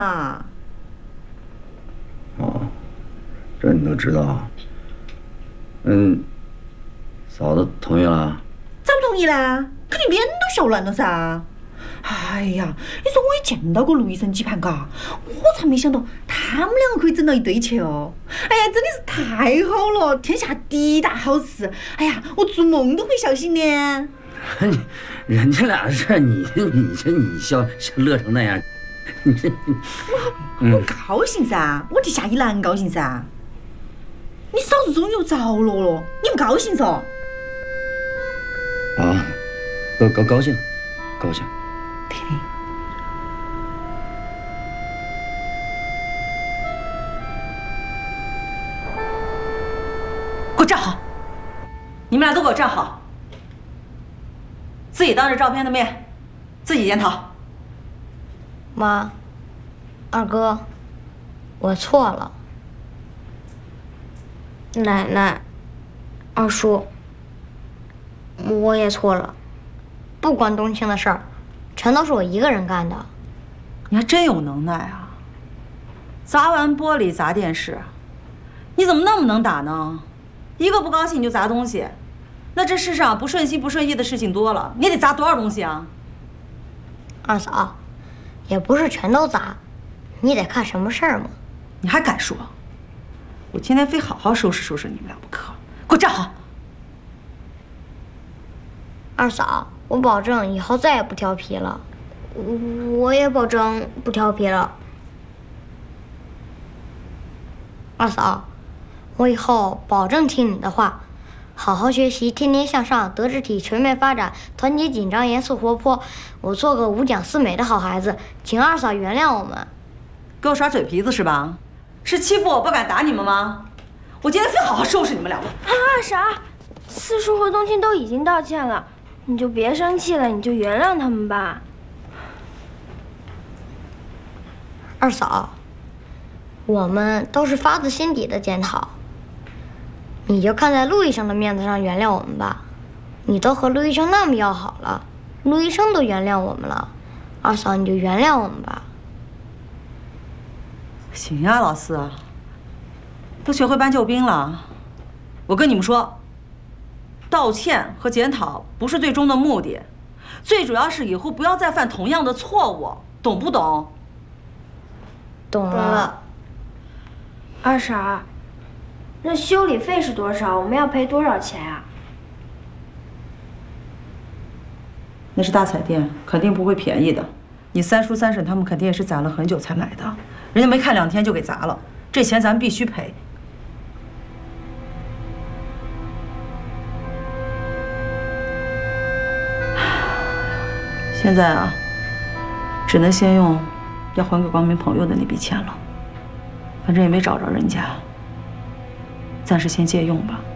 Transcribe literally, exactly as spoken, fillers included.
啊。 哦，这你都知道。嗯，嫂子同意了？ 咋不同意呢？肯定脸都笑烂了噻！哎呀，你说我也见到过陆医生几盘嘎，我才没想到他们两个可以整到一堆去哦！哎呀，真的是太好了，天下第一大好事！哎呀，我做梦都会笑醒的。 人家俩的事儿，你你这你笑笑乐成那样，你这我我高兴噻，我替夏一兰高兴噻。你嫂子终于又着落了，你不高兴嗦？ 啊，高高高兴，高兴。 对的。 给我站好！你们俩都给我站好！自己当着照片的面，自己检讨。 妈，二哥，我错了。奶奶，二叔，我也错了。不关冬青的事儿，全都是我一个人干的。 你还真有能耐啊！砸完玻璃砸电视，你怎么那么能打呢？一个不高兴你就砸东西，那这世上不顺心不顺意的事情多了，你得砸多少东西啊？ 二嫂，也不是全都砸，你得看什么事儿嘛。 你还敢说？我今天非好好收拾收拾你们俩不可！给我站好！ 二嫂，我保证以后再也不调皮了。我也保证不调皮了。二嫂，我以后保证听你的话，好好学习，天天向上，德智体全面发展，团结紧张，严肃活泼。我做个五讲四美的好孩子，请二嫂原谅我们。 给我耍嘴皮子是吧？是欺负我不敢打你们吗？我今天非好好收拾你们两个。 啊，啥？四叔和冬青都已经道歉了，你就别生气了，你就原谅他们吧。 二嫂，我们都是发自心底的检讨，你就看在陆医生的面子上原谅我们吧。你都和陆医生那么要好了，陆医生都原谅我们了，二嫂你就原谅我们吧。 行呀，老四，都学会搬救兵了。我跟你们说，道歉和检讨不是最终的目的，最主要是以后不要再犯同样的错误，懂不懂？ 懂了。 二婶，那修理费是多少？我们要赔多少钱啊？ 那是大彩电，肯定不会便宜的。你三叔三婶他们肯定也是攒了很久才买的，人家没看两天就给砸了，这钱咱必须赔。现在啊，只能先用要还给光明朋友的那笔钱了，反正也没找着人家，暂时先借用吧。